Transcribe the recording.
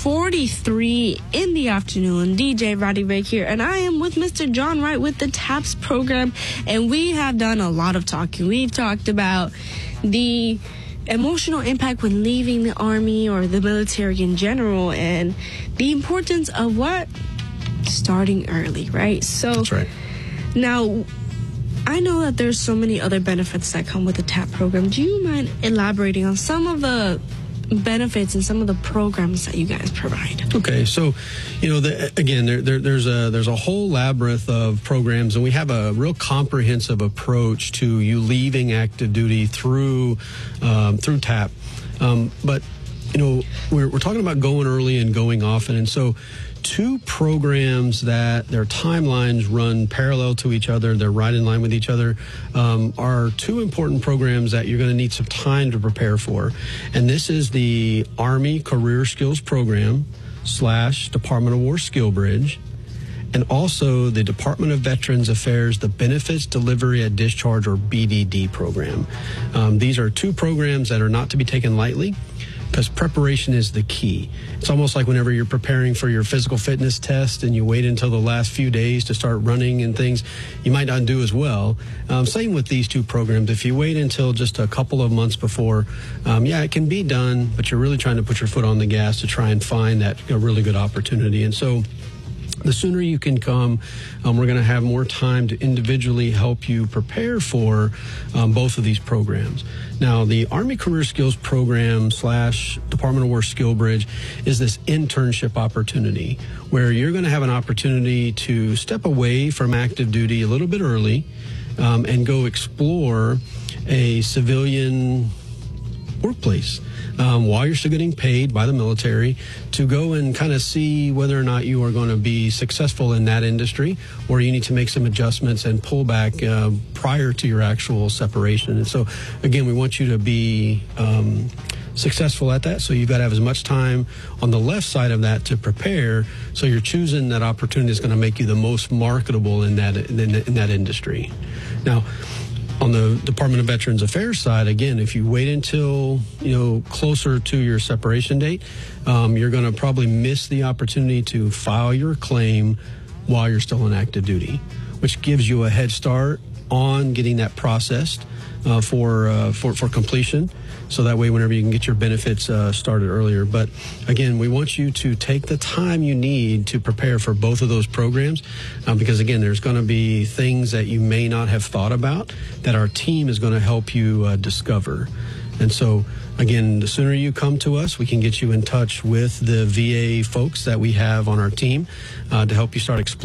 6:43 in the afternoon. DJ Roddy Ray here, and I am with Mr. John Wright with the TAPS program, and we have done a lot of talking. We've talked about the emotional impact when leaving the Army or the military in general, and the importance of what? Starting early, right? So that's right. Now, I know that there's so many other benefits that come with the TAP program. Do you mind elaborating on some of the benefits and some of the programs that you guys provide? Okay, so again, there's a whole labyrinth of programs, and we have a real comprehensive approach to you leaving active duty through TAP. But we're talking about going early and going often, and so two programs that their timelines run parallel to each other, they're right in line with each other, are two important programs that you're going to need some time to prepare for. And this is the Army Career Skills Program / Department of War Skill Bridge, and also the Department of Veterans Affairs, the Benefits Delivery at Discharge, or BDD program. These are two programs that are not to be taken lightly, because preparation is the key. It's almost like whenever you're preparing for your physical fitness test and you wait until the last few days to start running and things, you might not do as well. Same with these two programs. If you wait until just a couple of months before, it can be done, but you're really trying to put your foot on the gas to try and find that really good opportunity. And so the sooner you can come, we're going to have more time to individually help you prepare for both of these programs. Now, the Army Career Skills Program / Department of War Skill Bridge is this internship opportunity where you're going to have an opportunity to step away from active duty a little bit early and go explore a civilian workplace while you're still getting paid by the military, to go and kind of see whether or not you are going to be successful in that industry, or you need to make some adjustments and pull back prior to your actual separation. And so, again, we want you to be successful at that, so you've got to have as much time on the left side of that to prepare, so you're choosing that opportunity that's going to make you the most marketable in that industry. Now, on the Department of Veterans Affairs side, again, if you wait until closer to your separation date, you're going to probably miss the opportunity to file your claim while you're still on active duty, which gives you a head start on getting that processed for completion. So that way, whenever you can get your benefits started earlier. But again, we want you to take the time you need to prepare for both of those programs, because again, there's going to be things that you may not have thought about that our team is going to help you discover. And so, again, the sooner you come to us, we can get you in touch with the VA folks that we have on our team to help you start exploring